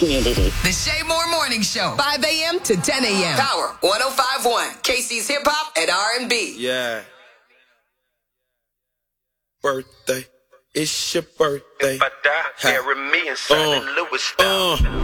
community. The Shay Moore Morning Show, 5 a.m. to 10 a.m. Power 105.1, KC's Hip Hop and R&B. Yeah. Birthday. It's your birthday. If I die, bury me inside the Louis style.